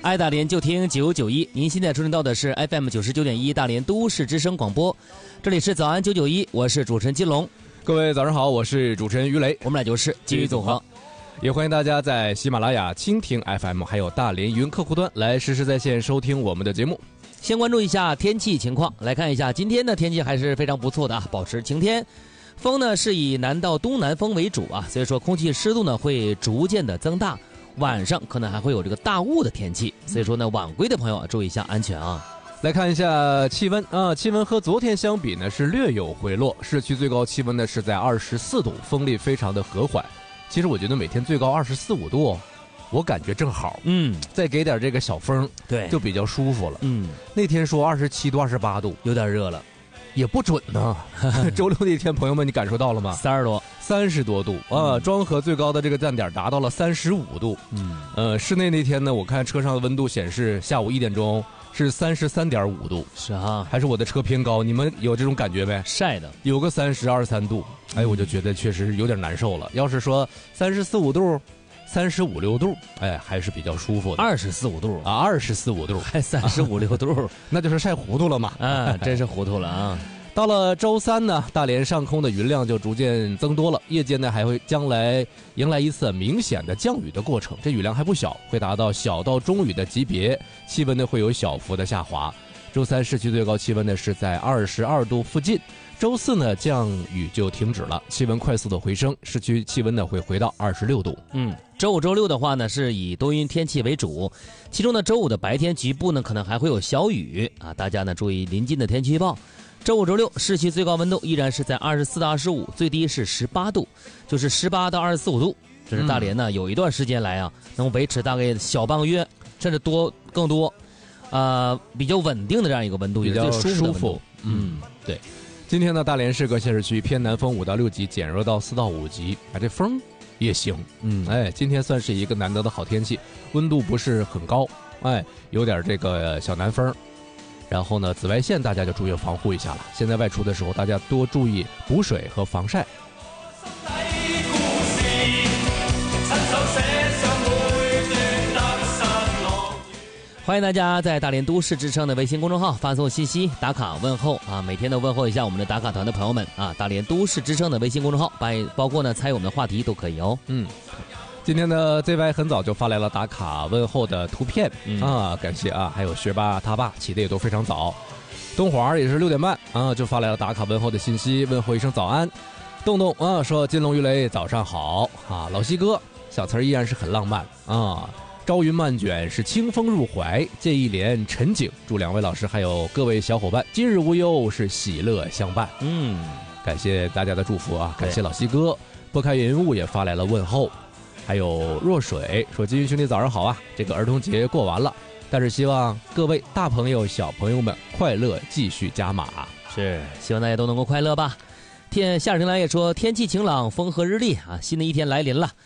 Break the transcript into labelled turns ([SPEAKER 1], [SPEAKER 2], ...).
[SPEAKER 1] 爱大连就听991，您现在收听到的是 FM 99.1大连都市之声广播，这里是早安991，我是主持人金龙。
[SPEAKER 2] 各位早上好，我是主持人于雷，
[SPEAKER 1] 我们俩就是金鱼总和。
[SPEAKER 2] 也欢迎大家在喜马拉雅、蜻蜓 FM 还有大连云客户端来实时在线收听我们的节目。
[SPEAKER 1] 先关注一下天气情况，来看一下今天的天气还是非常不错的啊，保持晴天。风呢是以南到东南风为主啊，所以说空气湿度呢会逐渐的增大，晚上可能还会有这个大雾的天气，所以说呢晚归的朋友啊注意一下安全啊。
[SPEAKER 2] 来看一下气温啊，气温和昨天相比呢是略有回落，市区最高气温呢是在24度，风力非常的和缓。其实我觉得每天最高24、5度，我感觉正好，再给点这个小风，
[SPEAKER 1] 对，
[SPEAKER 2] 就比较舒服了。那天说27度、28度，
[SPEAKER 1] 有点热了。
[SPEAKER 2] 也不准呢。周六那天，朋友们，你感受到了吗？30多度啊！庄河最高的这个站点达到了35度。室内那天呢，我看车上的温度显示，下午1点钟是33.5度。
[SPEAKER 1] 是啊，
[SPEAKER 2] 还是我的车偏高？你们有这种感觉没？
[SPEAKER 1] 晒的，
[SPEAKER 2] 有个30、23度，哎，我就觉得确实有点难受了。要是说34、5度。35、6度，哎，还是比较舒服的。
[SPEAKER 1] 24、5度
[SPEAKER 2] 啊，24、5度，
[SPEAKER 1] 还35、6度，
[SPEAKER 2] 那就是晒糊涂了嘛。
[SPEAKER 1] 真是糊涂了啊！
[SPEAKER 2] 到了周三呢，大连上空的云量就逐渐增多了，夜间呢还会将来迎来一次明显的降雨的过程，这雨量还不小，会达到小到中雨的级别，气温呢会有小幅的下滑。周三市区最高气温呢是在22度附近。周四呢，降雨就停止了，气温快速的回升，市区气温呢会回到26度。
[SPEAKER 1] 周五、周六的话呢，是以多云天气为主，其中呢，周五的白天局部呢可能还会有小雨啊，大家呢注意临近的天气预报。周五、周六市区最高温度依然是在24到25，最低是18度，就是18到24、5度。这是大连呢有一段时间来啊，能维持大概小半个月，甚至更多，比较稳定的这样一个温度，
[SPEAKER 2] 比较舒服。
[SPEAKER 1] 对。
[SPEAKER 2] 今天呢，大连市各县市区偏南风5到6级，减弱到4到5级，这风也行。今天算是一个难得的好天气，温度不是很高，有点这个小南风。然后呢，紫外线大家就注意防护一下了。现在外出的时候，大家多注意补水和防晒。
[SPEAKER 1] 欢迎大家在大连都市之声的微信公众号发送信息打卡问候啊，每天都问候一下我们的打卡团的朋友们啊。大连都市之声的微信公众号，包括呢参与我们的话题都可以哦。
[SPEAKER 2] 今天的 ZY 很早就发来了打卡问候的图片感谢啊。还有学霸他爸起的也都非常早，东华也是6点半就发来了打卡问候的信息，问候一声早安。洞洞说金龙鱼雷早上好啊，老西哥小词依然是很浪漫啊。朝云漫卷是清风入怀，借一帘沉景。祝2位老师还有各位小伙伴今日无忧，是喜乐相伴。感谢大家的祝福啊，感谢老西哥。拨开云雾也发来了问候。还有若水说金鱼兄弟早上好啊，这个儿童节过完了，但是希望各位大朋友小朋友们快乐继续加码，
[SPEAKER 1] 是希望大家都能够快乐吧。夏日晴来也说天气晴朗，风和日丽啊，新的一天来临了，